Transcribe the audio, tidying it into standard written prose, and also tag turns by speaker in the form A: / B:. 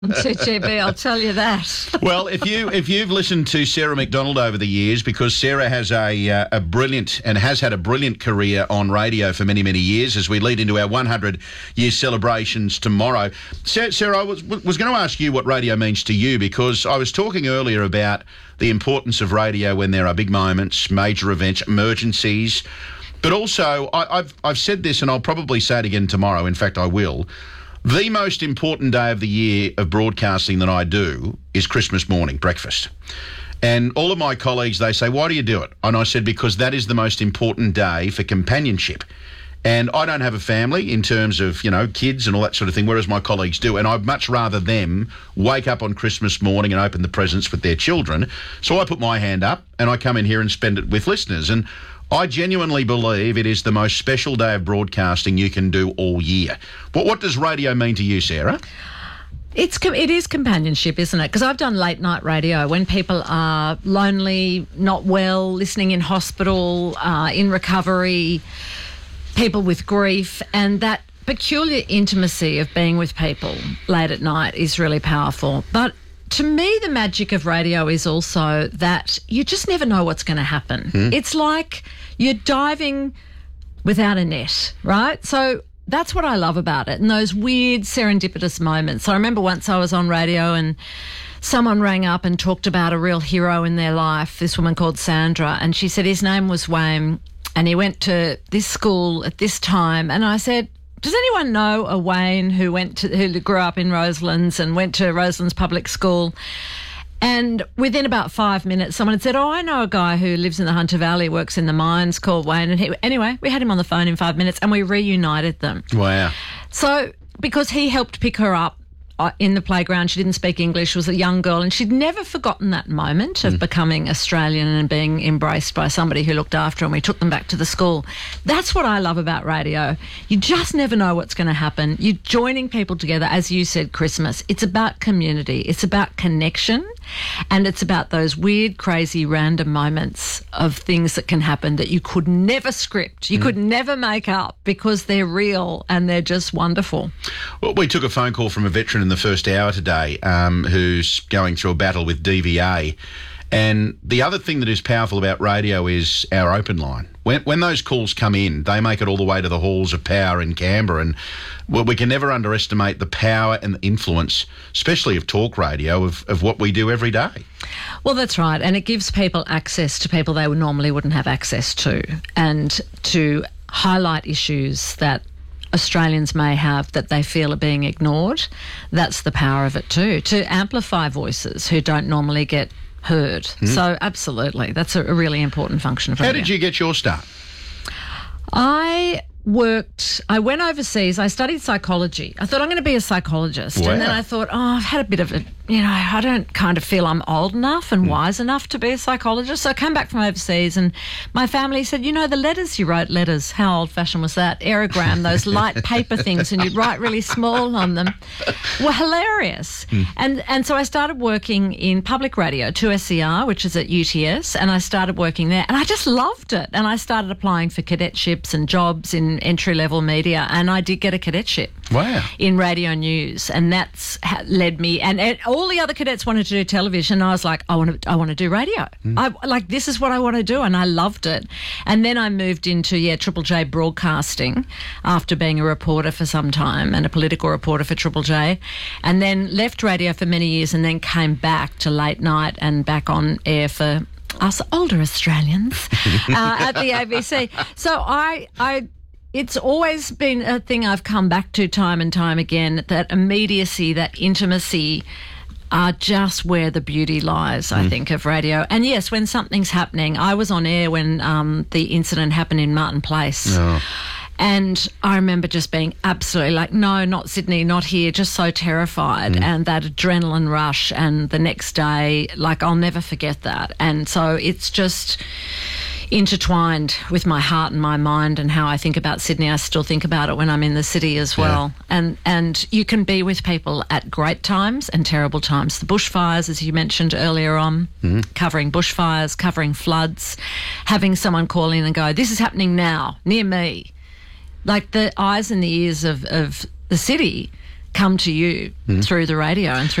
A: 2GB, I'll tell you that.
B: Well, if you've listened to Sarah McDonald over the years, because Sarah has a brilliant and has had a brilliant career on radio for many, many years as we lead into our 100-year celebrations tomorrow. Sarah, I was going to ask you what radio means to you, because I was talking earlier about the importance of radio when there are big moments, major events, emergencies. But also, I've said this, and I'll probably say it again tomorrow. In fact, I will. The most important day of the year of broadcasting that I do is Christmas morning, breakfast. And all of my colleagues, they say, why do you do it? And I said, because that is the most important day for companionship. And I don't have a family in terms of, kids and all that sort of thing, whereas my colleagues do. And I'd much rather them wake up on Christmas morning and open the presents with their children. So I put my hand up and I come in here and spend it with listeners. And I genuinely believe it is the most special day of broadcasting you can do all year. What does radio mean to you, Sarah?
A: It is companionship, isn't it? Because I've done late night radio when people are lonely, not well, listening in hospital, in recovery, people with grief, and that peculiar intimacy of being with people late at night is really powerful. But to me, the magic of radio is also that you just never know what's going to happen. It's like you're diving without a net, right? So that's what I love about it, and those weird serendipitous moments. I remember once I was on radio and someone rang up and talked about a real hero in their life, this woman called Sandra, and she said his name was Wayne and he went to this school at this time. And I said, does anyone know a Wayne who grew up in Roselands and went to Roselands Public School? And within about 5 minutes, someone had said, I know a guy who lives in the Hunter Valley, works in the mines, called Wayne. And anyway, we had him on the phone in 5 minutes and we reunited them.
B: Wow.
A: So because he helped pick her up in the playground, she didn't speak English, was a young girl, and she'd never forgotten that moment of becoming Australian and being embraced by somebody who looked after her, and we took them back to the school. That's what I love about radio. You just never know what's going to happen. You're joining people together, as you said, Christmas. It's about community. It's about connection, and it's about those weird, crazy, random moments of things that can happen that you could never script. You could never make up because they're real and they're just wonderful.
B: Well, we took a phone call from a veteran in the first hour today who's going through a battle with DVA. And the other thing that is powerful about radio is our open line. When those calls come in, they make it all the way to the halls of power in Canberra. And we can never underestimate the power and the influence, especially of talk radio, of what we do every day.
A: Well, that's right. And it gives people access to people they normally wouldn't have access to, and to highlight issues that Australians may have that they feel are being ignored. That's the power of it too, to amplify voices who don't normally get heard. So absolutely, that's a really important function of radio.
B: How did you get your start?
A: I went overseas. I studied psychology. I thought I'm going to be a psychologist.
B: Wow.
A: And then I thought, I've had a bit of a, I don't kind of feel I'm old enough and wise enough to be a psychologist. So I came back from overseas and my family said, the letters you wrote, letters, how old-fashioned was that? Aerogram, those light paper things, and you'd write really small on them, were hilarious. And so I started working in public radio, 2SER, which is at UTS, and I started working there. And I just loved it. And I started applying for cadetships and jobs in entry-level media, and I did get a cadetship.
B: Wow.
A: In radio news, and that's led me. And all the other cadets wanted to do television. I was like, I want to do radio. This is what I want to do, and I loved it. And then I moved into Triple J broadcasting after being a reporter for some time and a political reporter for Triple J, and then left radio for many years, and then came back to late night and back on air for us older Australians at the ABC. So it's always been a thing I've come back to time and time again, that immediacy, that intimacy are just where the beauty lies, I think, of radio. And yes, when something's happening, I was on air when the incident happened in Martin Place. Oh. And I remember just being absolutely like, no, not Sydney, not here, just so terrified. And that adrenaline rush, and the next day, I'll never forget that. And so it's just intertwined with my heart and my mind and how I think about Sydney. I still think about it when I'm in the city as well. Yeah. And you can be with people at great times and terrible times. The bushfires, as you mentioned earlier on, covering bushfires, covering floods, having someone call in and go, this is happening now, near me. The eyes and the ears of the city come to you through the radio and through